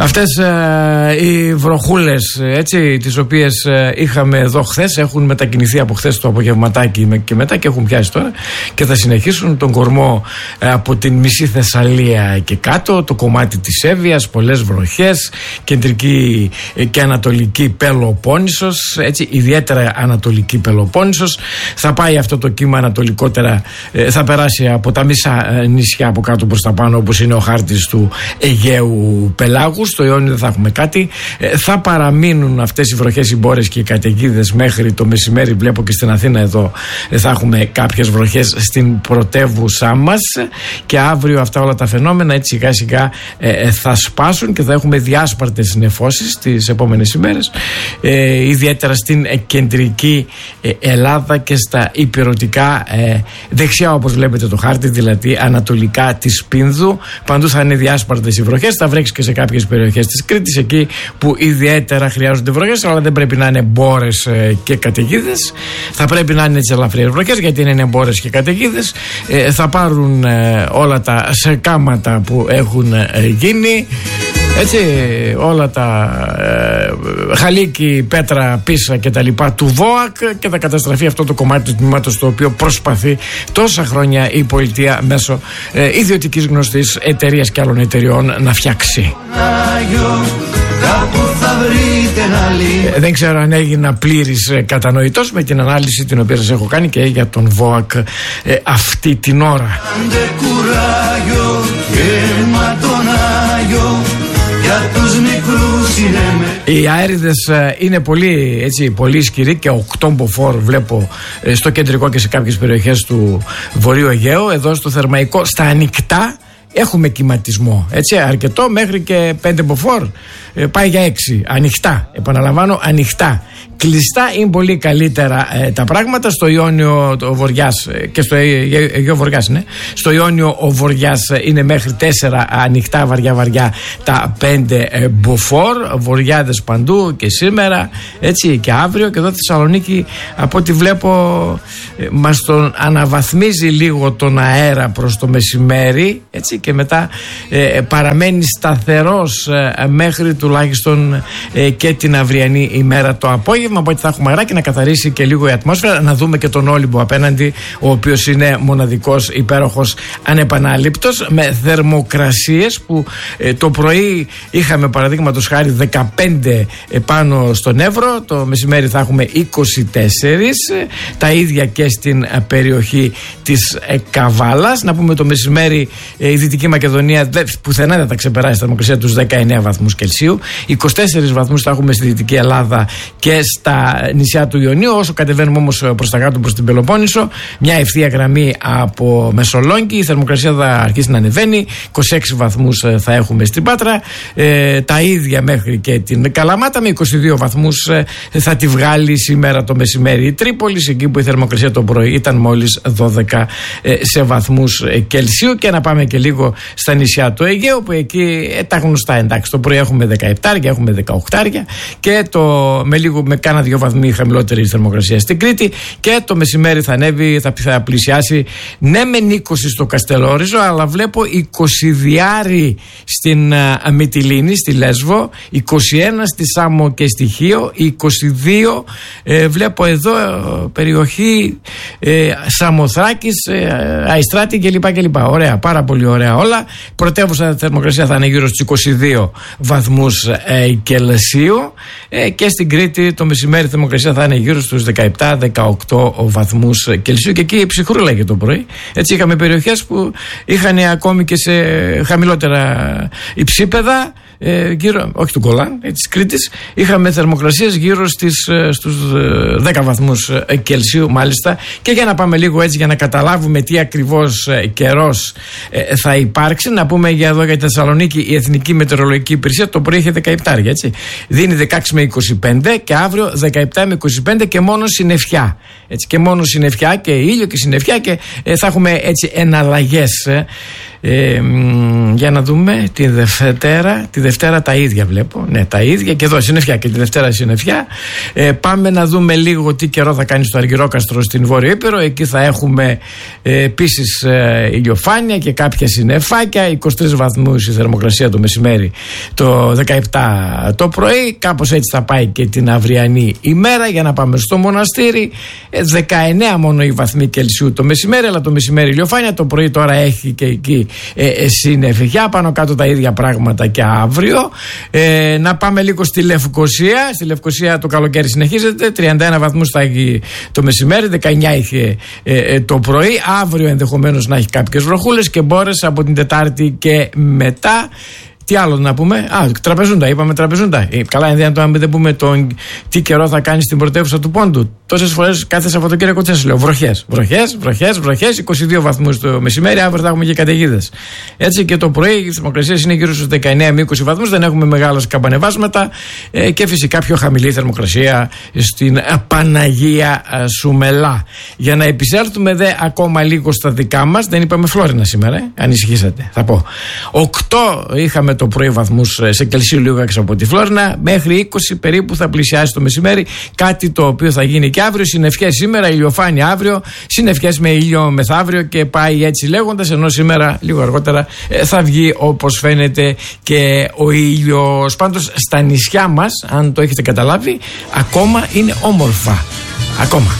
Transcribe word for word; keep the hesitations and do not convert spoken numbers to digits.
Αυτές ε, οι βροχούλες, έτσι, τις οποίες ε, είχαμε εδώ χθες, έχουν μετακινηθεί από χθες το απογευματάκι και μετά και έχουν πιάσει τώρα και θα συνεχίσουν τον κορμό ε, από την μισή Θεσσαλία και κάτω, το κομμάτι της Εύβοιας, πολλές βροχές, κεντρική ε, και ανατολική Πελοπόννησος, έτσι, ιδιαίτερα ανατολική Πελοπόννησος. Θα πάει αυτό το κύμα ανατολικότερα, ε, θα περάσει από τα μισά ε, νησιά από κάτω προς τα πάνω, όπως είναι ο χάρτης του Αιγαίου Πελάγου. Στο Ιόνιο δεν θα έχουμε κάτι. Ε, θα παραμείνουν αυτές οι βροχές, οι μπόρες και οι καταιγίδες μέχρι το μεσημέρι. Βλέπω και στην Αθήνα εδώ ε, θα έχουμε κάποιες βροχές στην πρωτεύουσά μας. Και αύριο αυτά όλα τα φαινόμενα έτσι σιγά σιγά ε, ε, θα σπάσουν και θα έχουμε διάσπαρτες νεφώσεις τις επόμενες ημέρες. Ε, ιδιαίτερα στην ε, κεντρική ε, Ελλάδα και στα ηπειρωτικά ε, δεξιά, όπως βλέπετε το χάρτη, δηλαδή ανατολικά της Πίνδου. Παντού θα είναι διάσπαρτες οι βροχές. Θα βρέξει και σε κάποιες περιοχές της Κρήτης, εκεί που ιδιαίτερα χρειάζονται βροχές, αλλά δεν πρέπει να είναι μπόρες ε, και καταιγίδες. Θα πρέπει να είναι τις ελαφριές βροχές, γιατί είναι μπόρες και καταιγίδες. Ε, θα πάρουν ε, όλα τα σεκάματα που έχουν ε, γίνει, έτσι, όλα τα ε, χαλίκι, πέτρα, πίσα και τα λοιπά του ΒΟΑΚ, και θα καταστραφεί αυτό το κομμάτι του τμήματος το οποίο προσπαθεί τόσα χρόνια η πολιτεία μέσω ε, ιδιωτικής γνωστής εταιρείας και άλλων εταιριών να φτιάξει. Ε, δεν ξέρω αν έγινα πλήρης ε, κατανοητός με την ανάλυση την οποία σας έχω κάνει και για τον ΒΟΑΚ ε, αυτή την ώρα. Οι αέριδες ε, είναι πολύ, έτσι, πολύ ισχυροί και οκτώ μποφόρ βλέπω ε, στο κεντρικό και σε κάποιες περιοχές του Βορείου Αιγαίου. Εδώ στο Θερμαϊκό, στα ανοιχτά, έχουμε κυματισμό, έτσι, αρκετό, μέχρι και πέντε μποφόρ, ε, πάει για έξι, ανοιχτά, επαναλαμβάνω, ανοιχτά. Κλειστά είναι πολύ καλύτερα ε, τα πράγματα. Στο Ιόνιο ο Βοριάς ε, και στο Αιγαίο Βοριάς, ναι. Στο Ιόνιο ο Βοριάς ε, είναι μέχρι τέσσερα ανοιχτά, βαριά βαριά τα πέντε ε, μποφόρ. Βοριάδες παντού και σήμερα, έτσι, και αύριο. Και εδώ στη Θεσσαλονίκη, από ό,τι βλέπω, ε, μας τον αναβαθμίζει λίγο τον αέρα προς το μεσημέρι, έτσι, και μετά ε, παραμένει σταθερός ε, μέχρι τουλάχιστον ε, και την αυριανή ημέρα το απόγευμα. Οπότε θα έχουμε αεράκι να καθαρίσει και λίγο η ατμόσφαιρα, να δούμε και τον Όλυμπο απέναντι, ο οποίος είναι μοναδικός, υπέροχος, ανεπανάληπτος, με θερμοκρασίες που ε, το πρωί είχαμε παραδείγματος χάρη δεκαπέντε ε, πάνω στον Εύρο, το μεσημέρι θα έχουμε είκοσι τέσσερα, ε, τα ίδια και στην ε, περιοχή της ε, Καβάλας. Να πούμε το μεσημέρι ε, η Δυτική Μακεδονία δε, πουθενά δεν θα ξεπεράσει η θερμοκρασία τους δεκαεννέα βαθμούς Κελσίου, είκοσι τέσσερις βαθμούς θα έχουμε στη Δυτική Ελλάδα και στα νησιά του Ιωνίου. Όσο κατεβαίνουμε όμως προς τα κάτω, προς την Πελοπόννησο, μια ευθεία γραμμή από Μεσολόγγι, η θερμοκρασία θα αρχίσει να ανεβαίνει, είκοσι έξι βαθμούς θα έχουμε στην Πάτρα, ε, τα ίδια μέχρι και την Καλαμάτα, με είκοσι δύο βαθμούς ε, θα τη βγάλει σήμερα το μεσημέρι η Τρίπολης, εκεί που η θερμοκρασία το πρωί ήταν μόλις δώδεκα ε, σε βαθμούς ε, Κελσίου. Και να πάμε και λίγο στα νησιά του Αιγαίου, που εκεί ε, τα γνωστά, εντάξει, το πρωί έχουμε δεκαεπτά, έχουμε δεκαοκτώ και το με λίγο με κάνα δύο βαθμοί χαμηλότερη θερμοκρασία στην Κρήτη, και το μεσημέρι θα ανέβει, θα, θα πλησιάσει, ναι μεν είκοσι στο Καστελόριζο, αλλά βλέπω είκοσι διάρι στην uh, Μυτιλήνη, στη Λέσβο, είκοσι ένα στη Σάμο και στη Χίο, είκοσι δύο ε, βλέπω εδώ ε, περιοχή ε, Σαμοθράκης, ε, Αϊστράτη κλπ, κλπ. Ωραία, πάρα πολύ ωραία όλα. Πρωτεύουσα θερμοκρασία θα είναι γύρω στους είκοσι δύο βαθμούς ε, Κελσίου, ε, και στην Κρήτη το μεσημέρι η θερμοκρασία θα είναι γύρω στους δεκαεπτά δεκαοκτώ βαθμούς Κελσίου, και εκεί η ψυχρούλα για το πρωί. Έτσι, είχαμε περιοχές που είχαν ακόμη και σε χαμηλότερα υψίπεδα, ε, γύρω, όχι του Γκολάν, ε, της Κρήτης, είχαμε θερμοκρασίες γύρω στις, ε, στους ε, δέκα βαθμούς ε, Κελσίου μάλιστα. Και για να πάμε λίγο έτσι, για να καταλάβουμε τι ακριβώς ε, καιρός ε, θα υπάρξει, να πούμε για εδώ για τη Θεσσαλονίκη, η Εθνική Μετεωρολογική Υπηρεσία το πρωί είχε δεκαεπτά, έτσι, δίνει δεκαέξι με είκοσι πέντε, και αύριο δεκαεπτά με είκοσι πέντε, και μόνο συννεφιά, έτσι, και μόνο συννεφιά και ήλιο και συννεφιά, και ε, θα έχουμε έτσι εναλλαγές. Ε. Ε, για να δούμε τη Δευτέρα. Τη Δευτέρα τα ίδια βλέπω. Ναι, τα ίδια. Και εδώ συννεφιά. Και τη Δευτέρα συννεφιά. Ε, πάμε να δούμε λίγο τι καιρό θα κάνει στο Αργυρόκαστρο στην Βόρειο Ήπειρο. Εκεί θα έχουμε ε, επίσης ε, ηλιοφάνεια και κάποια συννεφάκια. είκοσι τρεις βαθμούς η θερμοκρασία το μεσημέρι, το δεκαεπτά το πρωί. Κάπως έτσι θα πάει και την αυριανή ημέρα. Για να πάμε στο Μοναστήρι, ε, δεκαεννέα μόνο οι βαθμοί Κελσίου το μεσημέρι, αλλά το μεσημέρι ηλιοφάνεια. Το πρωί τώρα έχει και εκεί ε, ε, συννεφιά. Πάνω κάτω τα ίδια πράγματα και αύριο. Ε, να πάμε λίγο στη Λευκοσία. Στη Λευκοσία το καλοκαίρι συνεχίζεται. τριάντα ένα βαθμούς θα έχει το μεσημέρι, δεκαεννέα είχε ε, ε, το πρωί. Αύριο ενδεχομένως να έχει κάποιες βροχούλες και μπόρες από την Τετάρτη και μετά. Τι άλλο να πούμε? Α, τραπεζούντα, είπαμε τραπεζούντα. Ε, καλά, ενδιαφέρον το αν δεν πούμε τον τι καιρό θα κάνει στην πρωτεύουσα του Πόντου. Τόσες φορές κάθε Σαββατοκύριακο τι σας λέω? Βροχές, βροχές, βροχές, βροχές. είκοσι δύο βαθμούς το μεσημέρι, αύριο θα έχουμε και καταιγίδες. Έτσι και το πρωί οι θερμοκρασίες είναι γύρω στους δεκαεννέα με είκοσι βαθμούς, δεν έχουμε μεγάλα σκαμπανεβάσματα ε, και φυσικά πιο χαμηλή θερμοκρασία στην Παναγία Σουμελά. Για να επισέλθουμε δε ακόμα λίγο στα δικά μας, δεν είπαμε Φλόρινα σήμερα, ε, ανησυχήσατε, θα πω. οκτώ είχαμε το πρωί βαθμούς σε Κελσίου λίγο έξω από τη Φλόρινα, μέχρι είκοσι περίπου θα πλησιάσει το μεσημέρι, κάτι το οποίο θα γίνει και αύριο. Συννεφιές σήμερα, ηλιοφάνεια αύριο, συννεφιές με ήλιο μεθαύριο και πάει έτσι λέγοντας, ενώ σήμερα λίγο αργότερα θα βγει όπως φαίνεται και ο ήλιος. Πάντως στα νησιά μας, αν το έχετε καταλάβει, ακόμα είναι όμορφα. Ακόμα.